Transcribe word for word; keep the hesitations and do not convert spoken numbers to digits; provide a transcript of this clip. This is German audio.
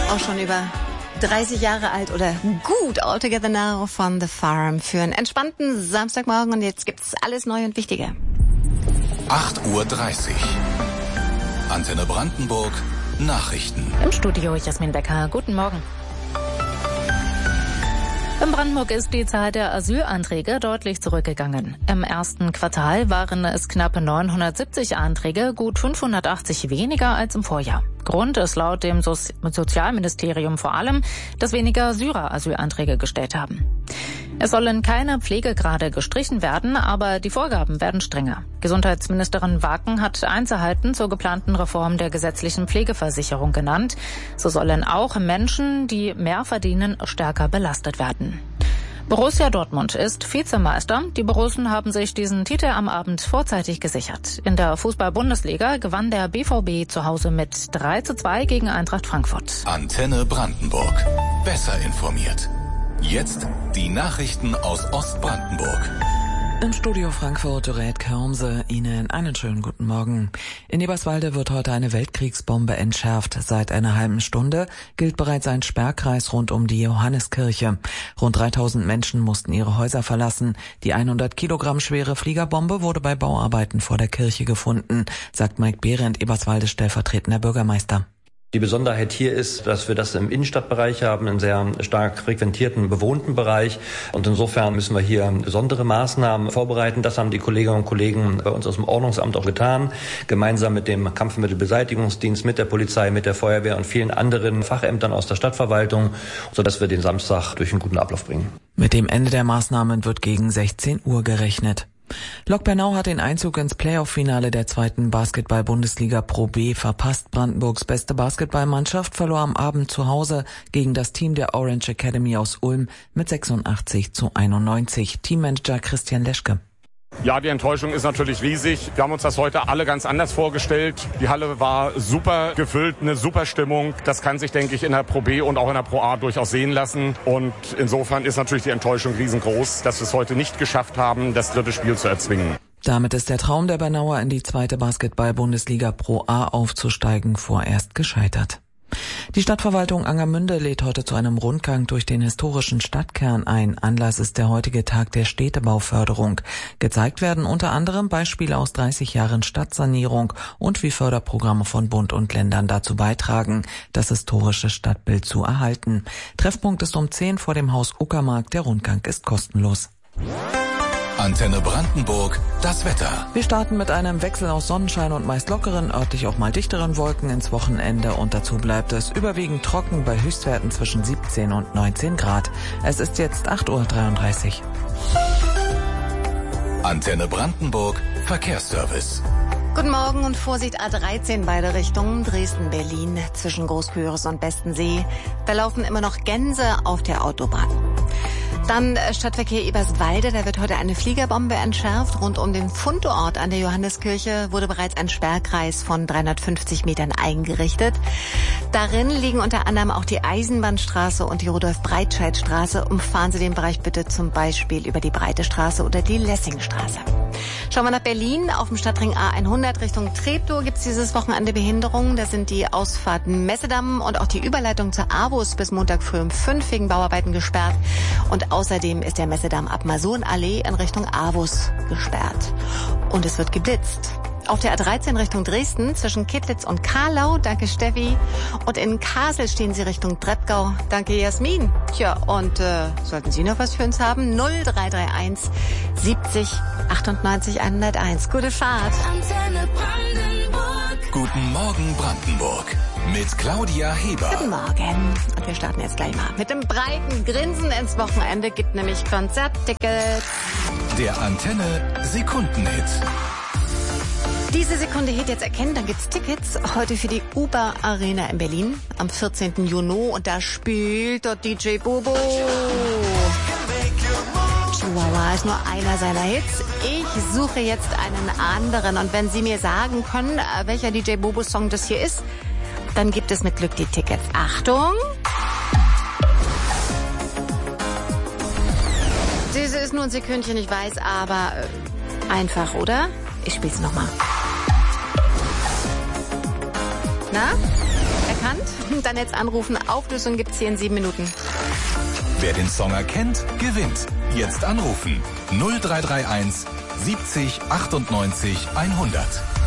auch schon über dreißig Jahre alt oder gut All Together Now von The Farm für einen entspannten Samstagmorgen. Und jetzt gibt's alles neu und Wichtige. acht Uhr dreißig. Antenne Brandenburg. Nachrichten. Im Studio Jasmin Becker. Guten Morgen. In Brandenburg ist die Zahl der Asylanträge deutlich zurückgegangen. Im ersten Quartal waren es knapp neunhundertsiebzig Anträge, gut fünfhundertachtzig weniger als im Vorjahr. Grund ist laut dem so- Sozialministerium vor allem, dass weniger Syrer Asylanträge gestellt haben. Es sollen keine Pflegegrade gestrichen werden, aber die Vorgaben werden strenger. Gesundheitsministerin Waken hat Einzelheiten zur geplanten Reform der gesetzlichen Pflegeversicherung genannt. So sollen auch Menschen, die mehr verdienen, stärker belastet werden. Borussia Dortmund ist Vizemeister. Die Borussen haben sich diesen Titel am Abend vorzeitig gesichert. In der Fußball-Bundesliga gewann der B V B zu Hause mit drei zu zwei gegen Eintracht Frankfurt. Antenne Brandenburg. Besser informiert. Jetzt die Nachrichten aus Ostbrandenburg. Im Studio Frankfurt, Dorette Körmse, Ihnen einen schönen guten Morgen. In Eberswalde wird heute eine Weltkriegsbombe entschärft. Seit einer halben Stunde gilt bereits ein Sperrkreis rund um die Johanneskirche. Rund dreitausend Menschen mussten ihre Häuser verlassen. Die hundert Kilogramm schwere Fliegerbombe wurde bei Bauarbeiten vor der Kirche gefunden, sagt Mike Behrendt, Eberswaldes stellvertretender Bürgermeister. Die Besonderheit hier ist, dass wir das im Innenstadtbereich haben, einen sehr stark frequentierten, bewohnten Bereich. Und insofern müssen wir hier besondere Maßnahmen vorbereiten. Das haben die Kolleginnen und Kollegen bei uns aus dem Ordnungsamt auch getan. Gemeinsam mit dem Kampfmittelbeseitigungsdienst, mit der Polizei, mit der Feuerwehr und vielen anderen Fachämtern aus der Stadtverwaltung, sodass wir den Samstag durch einen guten Ablauf bringen. Mit dem Ende der Maßnahmen wird gegen sechzehn Uhr gerechnet. Lok Bernau hat den Einzug ins Playoff-Finale der zweiten Basketball-Bundesliga Pro B verpasst. Brandenburgs beste Basketballmannschaft verlor am Abend zu Hause gegen das Team der Orange Academy aus Ulm mit sechsundachtzig zu einundneunzig. Teammanager Christian Leschke. Ja, die Enttäuschung ist natürlich riesig. Wir haben uns das heute alle ganz anders vorgestellt. Die Halle war super gefüllt, eine super Stimmung. Das kann sich, denke ich, in der Pro B und auch in der Pro A durchaus sehen lassen. Und insofern ist natürlich die Enttäuschung riesengroß, dass wir es heute nicht geschafft haben, das dritte Spiel zu erzwingen. Damit ist der Traum der Bernauer, in die zweite Basketball-Bundesliga Pro A aufzusteigen, vorerst gescheitert. Die Stadtverwaltung Angermünde lädt heute zu einem Rundgang durch den historischen Stadtkern ein. Anlass ist der heutige Tag der Städtebauförderung. Gezeigt werden unter anderem Beispiele aus dreißig Jahren Stadtsanierung und wie Förderprogramme von Bund und Ländern dazu beitragen, das historische Stadtbild zu erhalten. Treffpunkt ist um zehn vor dem Haus Uckermark. Der Rundgang ist kostenlos. Antenne Brandenburg, das Wetter. Wir starten mit einem Wechsel aus Sonnenschein und meist lockeren, örtlich auch mal dichteren Wolken ins Wochenende und dazu bleibt es überwiegend trocken bei Höchstwerten zwischen siebzehn und neunzehn Grad. Es ist jetzt acht Uhr dreiunddreißig. Antenne Brandenburg, Verkehrsservice. Guten Morgen und Vorsicht A dreizehn beide Richtungen, Dresden-Berlin zwischen Großküritz und Bestensee. Da laufen immer noch Gänse auf der Autobahn. Dann Stadtverkehr Eberswalde, da wird heute eine Fliegerbombe entschärft. Rund um den Fundort an der Johanneskirche wurde bereits ein Sperrkreis von dreihundertfünfzig Metern eingerichtet. Darin liegen unter anderem auch die Eisenbahnstraße und die Rudolf-Breitscheid-Straße. Umfahren Sie den Bereich bitte zum Beispiel über die Breite Straße oder die Lessingstraße. Schauen wir nach Berlin. Auf dem Stadtring A hundert Richtung Treptow gibt es dieses Wochenende Behinderungen. Da sind die Ausfahrten Messedamm und auch die Überleitung zur AWUS bis Montag früh um fünf wegen Bauarbeiten gesperrt. Und außerdem ist der Messedamm ab Masurnallee in Richtung AWUS gesperrt. Und es wird geblitzt. Auf der A dreizehn Richtung Dresden zwischen Kittlitz und Karlau. Danke, Steffi. Und in Kassel stehen Sie Richtung Treppgau. Danke, Jasmin. Tja, und äh, sollten Sie noch was für uns haben? null drei drei eins siebzig achtundneunzig hunderteins. Gute Fahrt. Antenne Brandenburg. Guten Morgen, Brandenburg. Mit Claudia Heber. Guten Morgen. Und wir starten jetzt gleich mal mit dem breiten Grinsen ins Wochenende. Gibt nämlich Konzerttickets. Der Antenne Sekundenhit. Diese Sekunde Hit jetzt erkennen, dann gibt's Tickets heute für die Uber Arena in Berlin am vierzehnten Juni und da spielt dort D J Bobo. Chihuahua ist nur einer seiner Hits. Ich suche jetzt einen anderen und wenn Sie mir sagen können, welcher D J Bobo Song das hier ist, dann gibt es mit Glück die Tickets. Achtung! Diese ist nur ein Sekündchen, ich weiß, aber äh, einfach, oder? Ich spiel's nochmal. Na? erkannt? Dann jetzt anrufen. Auflösung gibt's hier in sieben Minuten. Wer den Song erkennt, gewinnt. Jetzt anrufen. null drei drei eins siebzig achtundneunzig hundert.